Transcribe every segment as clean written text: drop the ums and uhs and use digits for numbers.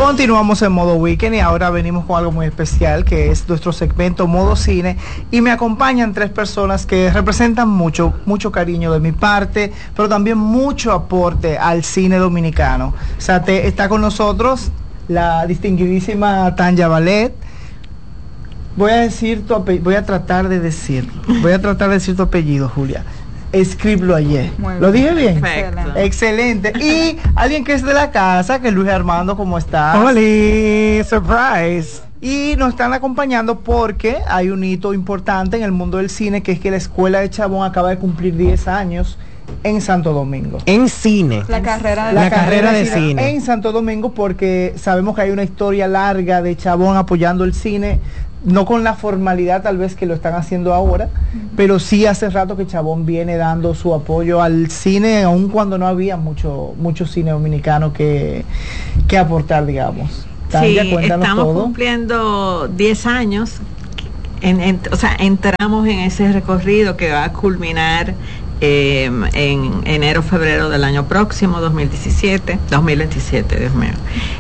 Continuamos en Modo Weekend y ahora venimos con algo muy especial que es nuestro segmento Modo Cine, y me acompañan tres personas que representan mucho cariño de mi parte, pero también mucho aporte al cine dominicano. O sea, está con nosotros la distinguidísima Tanya Ballet. Voy a tratar de decir tu apellido, Julia. Escriblo ayer. ¿Lo dije bien? Perfecto. Excelente. Y alguien que es de la casa, que es Luis Armando, ¿cómo estás? Hola, surprise. Y nos están acompañando porque hay un hito importante en el mundo del cine, que es que la Escuela de Chabón acaba de cumplir 10 años en Santo Domingo. En cine. La carrera de cine. En Santo Domingo, porque sabemos que hay una historia larga de Chabón apoyando el cine, no con la formalidad tal vez que lo están haciendo ahora, pero sí hace rato que Chabón viene dando su apoyo al cine, aun cuando no había mucho cine dominicano que aportar, digamos. Tanya, sí, cuéntanos estamos todo. cumpliendo 10 años, o sea, entramos en ese recorrido que va a culminar en enero, febrero del año próximo, 2027, Dios mío.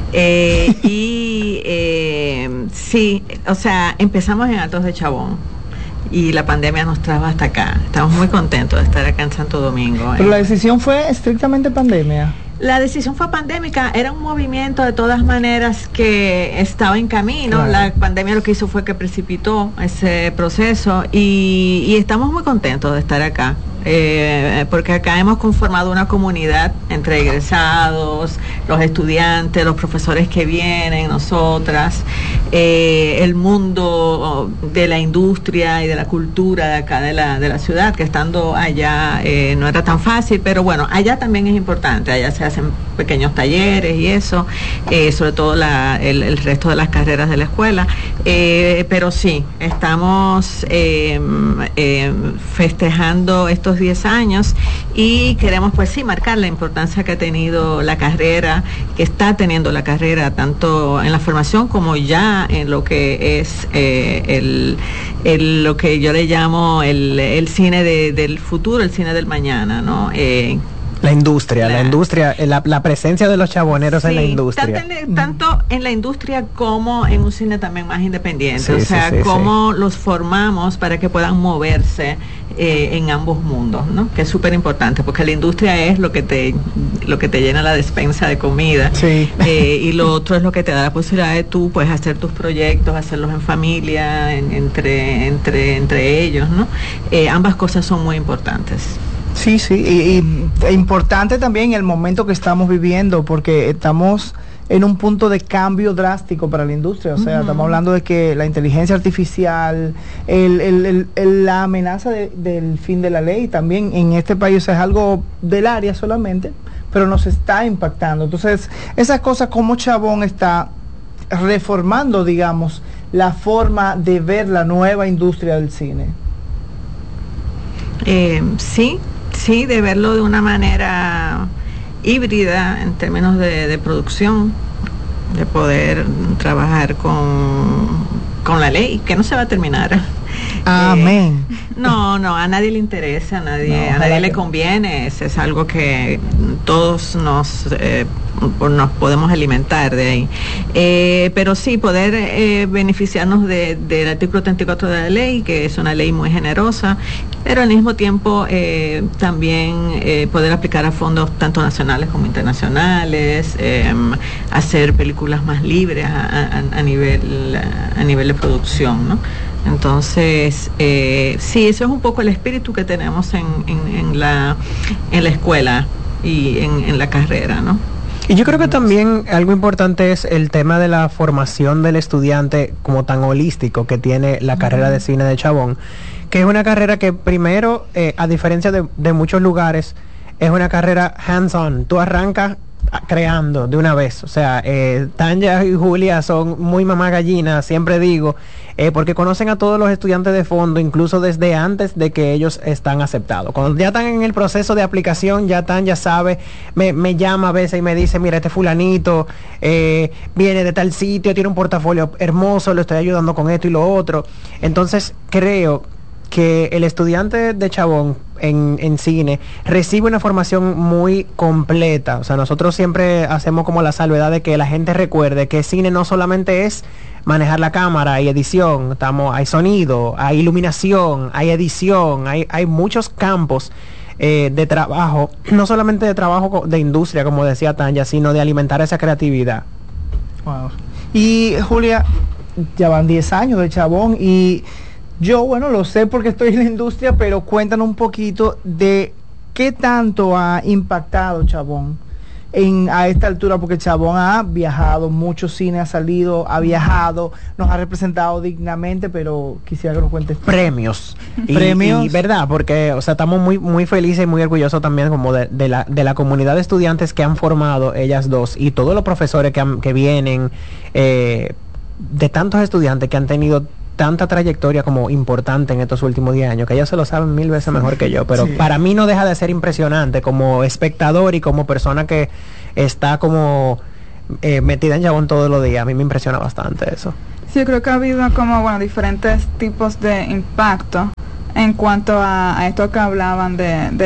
Sí, o sea, empezamos en Altos de Chabón y la pandemia nos trajo hasta acá. Estamos muy contentos de estar acá en Santo Domingo. Pero la decisión fue estrictamente pandemia. La decisión fue pandémica, era un movimiento de todas maneras que estaba en camino. Claro. La pandemia lo que hizo fue que precipitó ese proceso y estamos muy contentos de estar acá. Porque acá hemos conformado una comunidad entre egresados, los estudiantes, los profesores que vienen, nosotras, el mundo de la industria y de la cultura de acá de la ciudad, que estando allá no era tan fácil, pero bueno, allá también es importante, allá se hacen pequeños talleres y eso, sobre todo el resto de las carreras de la escuela, pero sí, estamos festejando estos 10 años y queremos pues sí marcar la importancia que ha tenido la carrera, que está teniendo la carrera tanto en la formación como ya en lo que es lo que yo le llamo el cine del futuro, el cine del mañana, ¿no? La industria, la presencia de los chaboneros, sí, en la industria. Tanto en la industria como en un cine también más independiente, cómo los formamos para que puedan moverse en ambos mundos, ¿no? Que es súper importante, porque la industria es lo que te llena la despensa de comida, sí. Y lo otro es lo que te da la posibilidad de tú pues hacer tus proyectos, hacerlos en familia, entre ellos, ¿no? Ambas cosas son muy importantes. Sí, y importante también el momento que estamos viviendo, porque estamos en un punto de cambio drástico para la industria. O sea, estamos hablando de que la inteligencia artificial, la amenaza del fin de la ley también en este país, o sea, es algo del área solamente, pero nos está impactando. Entonces, esas cosas, como Chabón está reformando, digamos, la forma de ver la nueva industria del cine. Sí, de verlo de una manera híbrida en términos de producción, de poder trabajar con la ley, que no se va a terminar. Amén. No, a nadie le interesa, a nadie le conviene, es algo que todos nos podemos alimentar de ahí. Pero sí, poder beneficiarnos del artículo 34 de la ley, que es una ley muy generosa, pero al mismo tiempo también poder aplicar a fondos tanto nacionales como internacionales, hacer películas más libres a nivel de producción, ¿no? Entonces, sí, eso es un poco el espíritu que tenemos en la escuela y en la carrera, ¿no? Y yo creo que también algo importante es el tema de la formación del estudiante como tan holístico que tiene la carrera de cine de Chabón, que es una carrera que primero, a diferencia de muchos lugares, es una carrera hands-on. Tú arrancas creando de una vez, o sea, Tanya y Julia son muy mamá gallina, siempre digo, porque conocen a todos los estudiantes de fondo, incluso desde antes de que ellos están aceptados. Cuando ya están en el proceso de aplicación, ya Tanya sabe, me llama a veces y me dice, mira, este fulanito viene de tal sitio, tiene un portafolio hermoso, le estoy ayudando con esto y lo otro. Entonces creo que el estudiante de Chabón en cine recibe una formación muy completa. O sea, nosotros siempre hacemos como la salvedad de que la gente recuerde que cine no solamente es manejar la cámara y edición, hay sonido, hay iluminación, hay edición, hay muchos campos de trabajo, no solamente de trabajo de industria, como decía Tanya, sino de alimentar esa creatividad. Wow. Y Julia, ya van 10 años de Chabón y yo, bueno, lo sé porque estoy en la industria, pero cuéntanos un poquito de qué tanto ha impactado Chabón a esta altura, porque Chabón ha viajado, mucho cine ha salido, ha viajado, nos ha representado dignamente, pero quisiera que nos cuentes. Premios. Premios. Y verdad, porque, o sea, estamos muy, muy felices y muy orgullosos también como de la comunidad de estudiantes que han formado ellas dos y todos los profesores que vienen, de tantos estudiantes que han tenido tanta trayectoria como importante en estos últimos 10 años, que ellos se lo saben 1000 veces mejor que yo, pero sí, para mí no deja de ser impresionante como espectador y como persona que está como metida en Chabón todos los días. A mí me impresiona bastante eso. Sí, yo creo que ha habido como, bueno, diferentes tipos de impacto en cuanto a esto que hablaban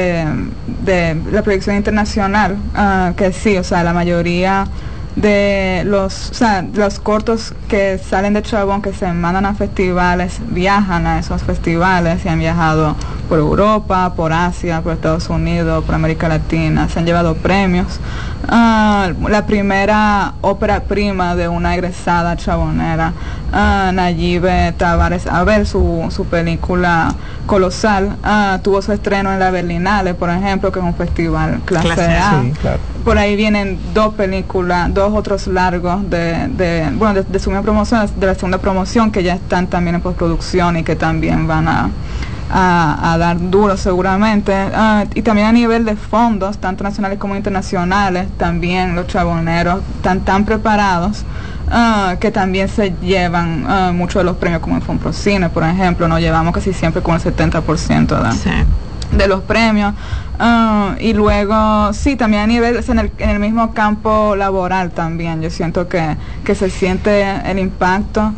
de la proyección internacional, que sí, o sea, la mayoría de los cortos que salen de Chabón, que se mandan a festivales, viajan a esos festivales y han viajado por Europa, por Asia, por Estados Unidos, por América Latina, se han llevado premios. La primera ópera prima de una egresada chabonera, Nayibe Tavares, a ver su película Colosal, tuvo su estreno en la Berlinale, por ejemplo, que es un festival clase A. Sí, claro. Por ahí vienen dos otros largos de su misma promoción, de la segunda promoción, que ya están también en postproducción y que también van a dar duro seguramente, y también a nivel de fondos, tanto nacionales como internacionales, también los chaboneros están tan preparados que también se llevan muchos de los premios, como en Fonprocine, por ejemplo, nos llevamos casi siempre con el 70% de los premios. Y luego sí, también a nivel en el mismo campo laboral también yo siento que se siente el impacto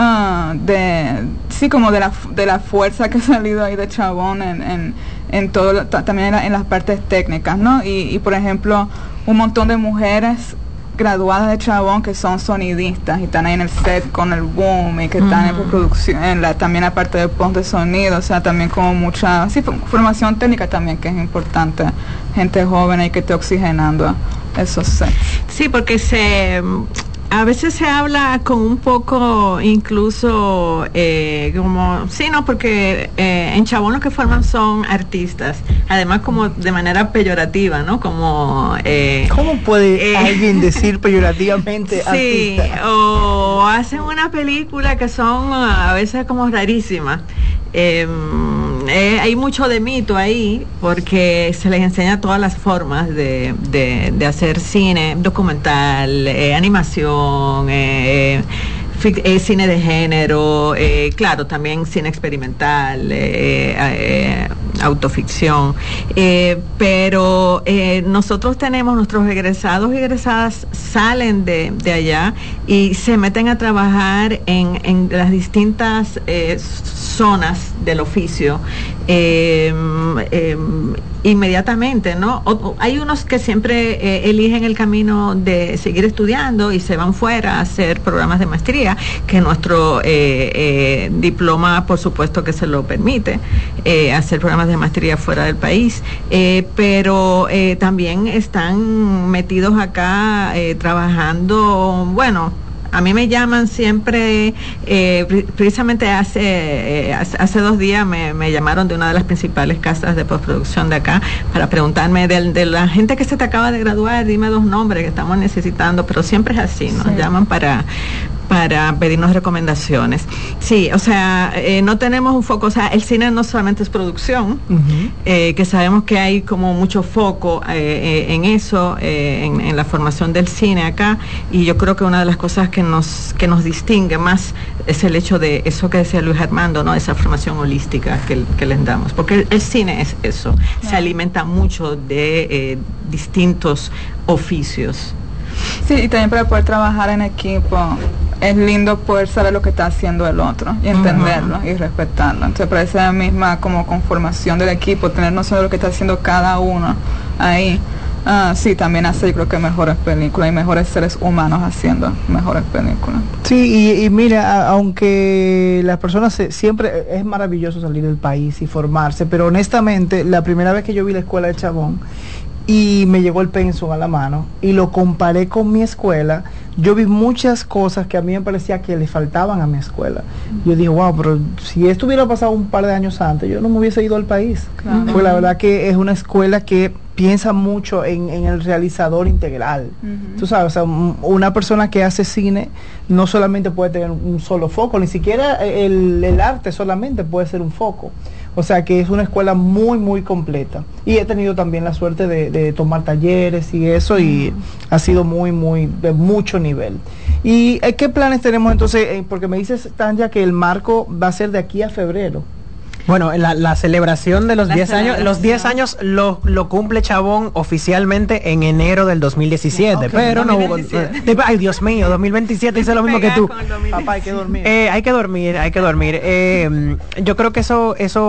como de la fuerza que ha salido ahí de Chabón en todo, también en las partes técnicas, ¿no? Y por ejemplo, un montón de mujeres graduadas de Chabón que son sonidistas y están ahí en el set con el boom y que están en producción, también la parte de post de sonido, o sea, también como mucha formación técnica también, que es importante, gente joven ahí que esté oxigenando esos sets. Sí, porque a veces se habla con un poco incluso porque en Chabón los que forman son artistas, además como de manera peyorativa, ¿no? Como ¿cómo puede alguien decir peyorativamente sí, artista? O hacen una película que son a veces como rarísimas. Hay mucho de mito ahí porque se les enseña todas las formas de hacer cine, documental, animación, cine de género, claro, también cine experimental, autoficción, pero nosotros tenemos nuestros egresados y egresadas salen de allá y se meten a trabajar en las distintas zonas del oficio inmediatamente, ¿no? Hay unos que siempre eligen el camino de seguir estudiando y se van fuera a hacer programas de maestría, que nuestro diploma por supuesto que se lo permite, hacer programas de maestría fuera del país, pero también están metidos acá trabajando, bueno, a mí me llaman siempre, precisamente hace 2 días me llamaron de una de las principales casas de postproducción de acá para preguntarme de la gente que se te acaba de graduar, dime 2 nombres que estamos necesitando, pero siempre es así, nos llaman para pedirnos recomendaciones. Sí, o sea, no tenemos un foco, o sea, el cine no solamente es producción, que sabemos que hay como mucho foco en eso, en la formación del cine acá, y yo creo que una de las cosas que nos distingue más es el hecho de eso que decía Luis Armando, ¿no? Esa formación holística que les damos, porque el cine es eso, se alimenta mucho de distintos oficios. Sí, y también para poder trabajar en equipo es lindo poder saber lo que está haciendo el otro y entenderlo y respetarlo. Entonces, por esa misma como conformación del equipo, tener noción de lo que está haciendo cada uno ahí, sí, también hace, yo creo que mejores películas y mejores seres humanos haciendo mejores películas. Sí, y mira, aunque las personas siempre es maravilloso salir del país y formarse, pero honestamente, la primera vez que yo vi la escuela de Chabón y me llegó el pensum a la mano y lo comparé con mi escuela, yo vi muchas cosas que a mí me parecía que le faltaban a mi escuela. Yo dije, wow, pero si esto hubiera pasado un par de años antes, yo no me hubiese ido al país. Claro. Porque la verdad que es una escuela que piensa mucho en el realizador integral. Tú sabes, o sea, una persona que hace cine no solamente puede tener un solo foco, ni siquiera el arte solamente puede ser un foco. O sea que es una escuela muy, muy completa. Y he tenido también la suerte de tomar talleres y eso, y ha sido muy, muy, de mucho nivel. ¿Y qué planes tenemos entonces? Porque me dices, Tanya, que el marco va a ser de aquí a febrero. Bueno, la celebración de los 10 años, los 10 años lo cumple Chabón oficialmente en enero del 2017, okay, pero 2027. No hubo, ay Dios mío, 2027 hice lo mismo que tú. Papá, hay que dormir. Hay que dormir. Yo creo que eso